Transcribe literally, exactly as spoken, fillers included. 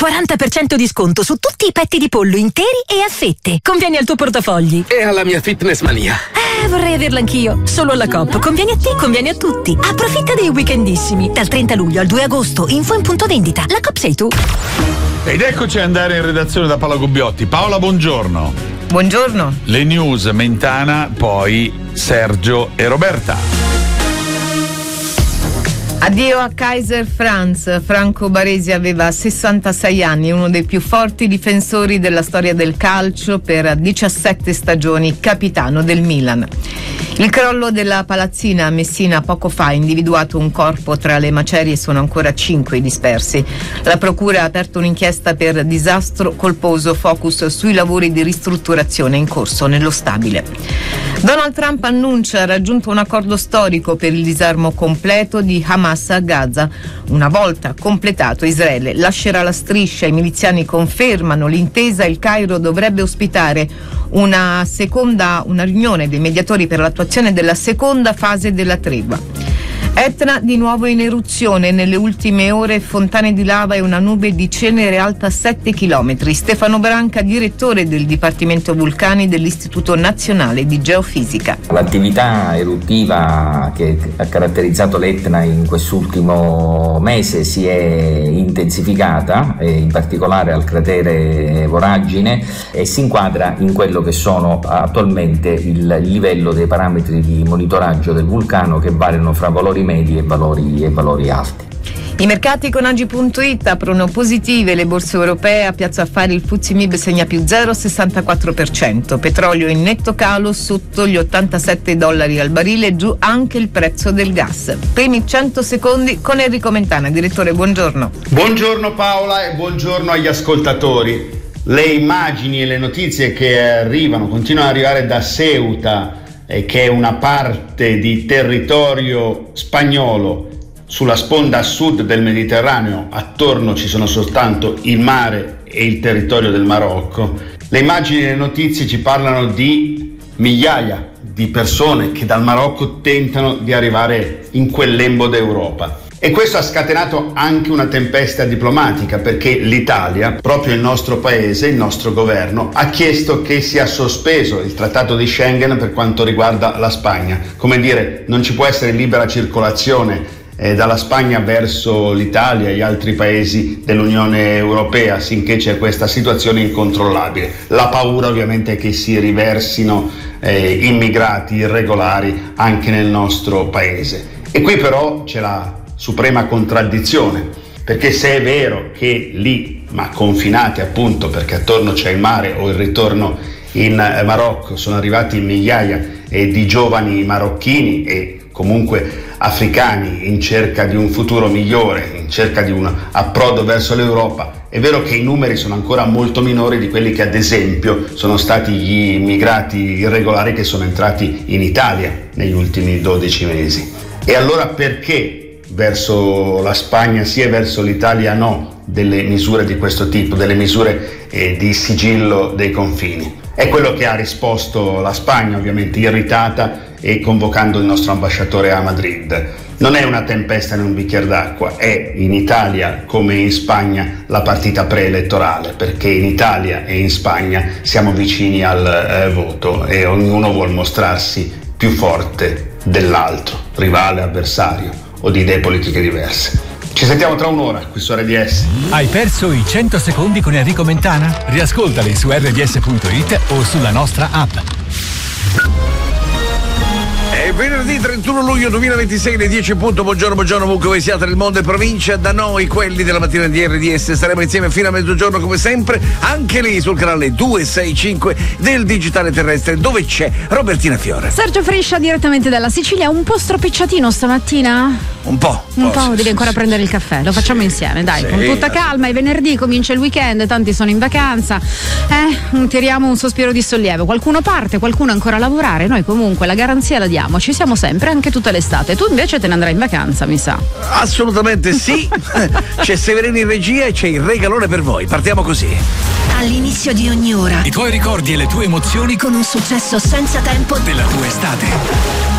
quaranta per cento di sconto su tutti i petti di pollo interi e a fette. Conviene al tuo portafogli. E alla mia fitness mania. Eh, vorrei averla anch'io. Solo alla Coop. Conviene a te, conviene a tutti. Approfitta dei weekendissimi. Dal trenta luglio al due agosto. Info in punto vendita. La Coop sei tu. Ed eccoci ad andare in redazione da Paola Gubbiotti. Paola, buongiorno. Buongiorno. Le news, Mentana, poi Sergio e Roberta. Addio a Kaiser Franz. Franco Baresi aveva sessantasei anni, uno dei più forti difensori della storia del calcio, per diciassette stagioni capitano del Milan. Il crollo della palazzina a Messina poco fa ha individuato un corpo tra le macerie, sono ancora cinque i dispersi. La procura ha aperto un'inchiesta per disastro colposo, focus sui lavori di ristrutturazione in corso nello stabile. Donald Trump annuncia ha raggiunto un accordo storico per il disarmo completo di Hamas a Gaza. Una volta completato, Israele lascerà la striscia, i miliziani confermano l'intesa, il Cairo dovrebbe ospitare una seconda una riunione dei mediatori per l'attuazione della seconda fase della tregua. Etna di nuovo in eruzione, nelle ultime ore fontane di lava e una nube di cenere alta sette chilometri. Stefano Branca, direttore del Dipartimento Vulcani dell'Istituto Nazionale di Geofisica. L'attività eruttiva che ha caratterizzato l'Etna in quest'ultimo mese si è intensificata, in particolare al cratere Voragine, e si inquadra in quello che sono attualmente il livello dei parametri di monitoraggio del vulcano, che variano fra valori medi e valori, e valori alti. I mercati con Agi punto it aprono positive le borse europee, a Piazza Affari il Fuzzi Mib segna più zero virgola sessantaquattro per cento, petrolio in netto calo sotto gli ottantasette dollari al barile, giù anche il prezzo del gas. Primi cento secondi con Enrico Mentana. Direttore, buongiorno. Buongiorno Paola e buongiorno agli ascoltatori. Le immagini e le notizie che arrivano, continuano ad arrivare da Ceuta, eh, che è una parte di territorio spagnolo sulla sponda sud del Mediterraneo. Attorno ci sono soltanto il mare e il territorio del Marocco. Le immagini e le notizie ci parlano di migliaia di persone che dal Marocco tentano di arrivare in quel lembo d'Europa. E questo ha scatenato anche una tempesta diplomatica, perché l'Italia, proprio il nostro paese, il nostro governo, ha chiesto che sia sospeso il trattato di Schengen per quanto riguarda la Spagna. Come dire, non ci può essere libera circolazione eh, dalla Spagna verso l'Italia e gli altri paesi dell'Unione Europea finché c'è questa situazione incontrollabile. La paura ovviamente è che si riversino eh, immigrati irregolari anche nel nostro paese. E qui però c'è la suprema contraddizione, perché se è vero che lì, ma confinati appunto perché attorno c'è il mare o il ritorno in Marocco, sono arrivati migliaia eh, di giovani marocchini e comunque africani in cerca di un futuro migliore, in cerca di un approdo verso l'Europa, è vero che i numeri sono ancora molto minori di quelli che ad esempio sono stati gli immigrati irregolari che sono entrati in Italia negli ultimi dodici mesi. E allora perché verso la Spagna sì e verso l'Italia no delle misure di questo tipo, delle misure eh, di sigillo dei confini? È quello che ha risposto la Spagna, ovviamente irritata e convocando il nostro ambasciatore a Madrid. Non è una tempesta in un bicchiere d'acqua, è in Italia come in Spagna la partita preelettorale, perché in Italia e in Spagna siamo vicini al eh, voto e ognuno vuol mostrarsi più forte dell'altro, rivale, avversario o di idee politiche diverse. Ci sentiamo tra un'ora qui su R D S. Hai perso i cento secondi con Enrico Mentana? Riascoltali su R D S punto it o sulla nostra app. È venerdì trentuno luglio duemilaventisei, le dieci punto. Buongiorno, buongiorno ovunque voi siate nel mondo e provincia. Da noi, quelli della mattina di R D S, staremo insieme fino a mezzogiorno come sempre, anche lì sul canale duecentosessantacinque del digitale terrestre, dove c'è Robertina Fiore. Sergio Friscia direttamente dalla Sicilia. Un po' stropicciatino stamattina? Un po'. Un po', sì, devi sì, ancora sì, prendere il caffè. Lo facciamo sì, insieme, dai, sì, con tutta calma. È venerdì, comincia il weekend, tanti sono in vacanza. Eh, tiriamo un sospiro di sollievo. Qualcuno parte, qualcuno ancora a lavorare. Noi comunque la garanzia la diamo, ci siamo sempre, anche tutta l'estate. Tu invece te ne andrai in vacanza, mi sa. Assolutamente sì. C'è Severino in regia e c'è il regalone per voi. Partiamo così. All'inizio di ogni ora I tuoi ricordi e le tue emozioni con un successo senza tempo della tua estate.